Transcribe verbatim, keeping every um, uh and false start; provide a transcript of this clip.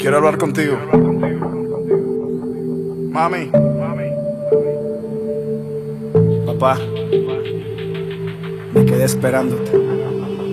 Quiero hablar contigo. Mami. Papá. Me quedé esperándote.